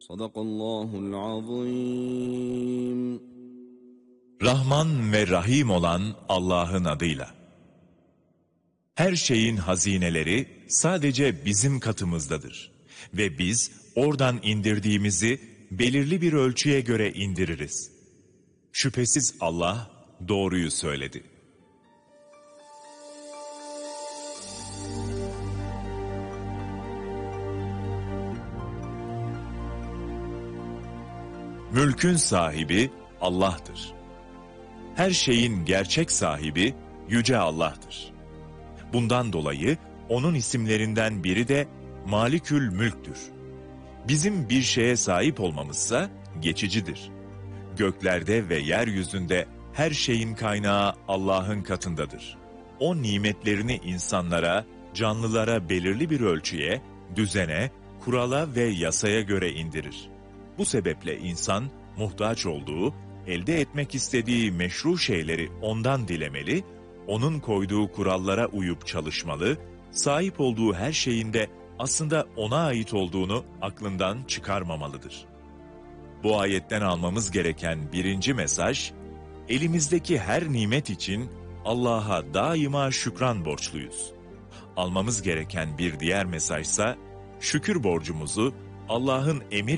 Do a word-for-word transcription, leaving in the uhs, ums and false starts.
Sadakallahul azim. Rahman ve Rahim olan Allah'ın adıyla. Her şeyin hazineleri sadece bizim katımızdadır. Ve biz oradan indirdiğimizi belirli bir ölçüye göre indiririz. Şüphesiz Allah doğruyu söyledi. Mülkün sahibi Allah'tır. Her şeyin gerçek sahibi Yüce Allah'tır. Bundan dolayı onun isimlerinden biri de Malikül Mülk'tür. Bizim bir şeye sahip olmamızsa geçicidir. Göklerde ve yeryüzünde her şeyin kaynağı Allah'ın katındadır. O nimetlerini insanlara, canlılara belirli bir ölçüye, düzene, kurala ve yasaya göre indirir. Bu sebeple insan muhtaç olduğu, elde etmek istediği meşru şeyleri ondan dilemeli, onun koyduğu kurallara uyup çalışmalı, sahip olduğu her şeyin de aslında ona ait olduğunu aklından çıkarmamalıdır. Bu ayetten almamız gereken birinci mesaj, elimizdeki her nimet için Allah'a daima şükran borçluyuz. Almamız gereken bir diğer mesajsa, şükür borcumuzu Allah'ın emir